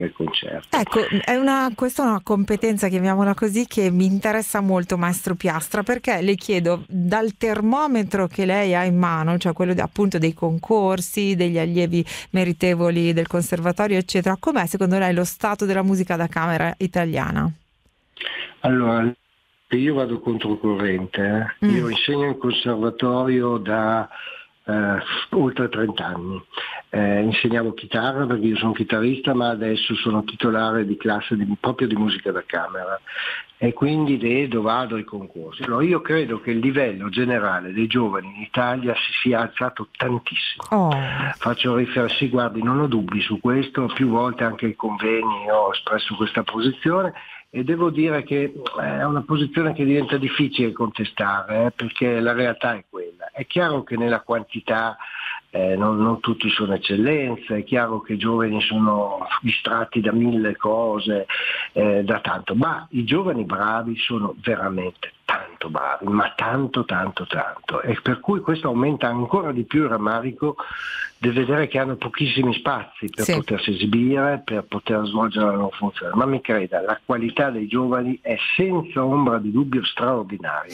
il concerto. Ecco, questa è una competenza, chiamiamola così, che mi interessa molto, maestro Piastra, perché le chiedo, dal termometro che lei ha in mano, cioè quello appunto dei concorsi, degli allievi meritevoli del conservatorio, eccetera, com'è secondo lei lo stato della musica da camera italiana? Allora, io vado controcorrente, Mm. io insegno in conservatorio da oltre 30 anni. Insegnavo chitarra perché io sono chitarrista, ma adesso sono titolare di classe proprio di musica da camera e quindi vado ai concorsi. Allora, io credo che il livello generale dei giovani in Italia si sia alzato tantissimo. Oh. Faccio riferirsi, guardi, non ho dubbi su questo, più volte anche ai convegni ho espresso questa posizione. E devo dire che è una posizione che diventa difficile contestare, perché la realtà è quella. È chiaro che nella quantità non tutti sono eccellenze, è chiaro che i giovani sono distratti da mille cose, da tanto, ma i giovani bravi sono veramente tanto bravi, ma tanto, e per cui questo aumenta ancora di più il rammarico di vedere che hanno pochissimi spazi per Sì. potersi esibire, per poter svolgere la loro funzione, ma mi creda, la qualità dei giovani è senza ombra di dubbio straordinaria.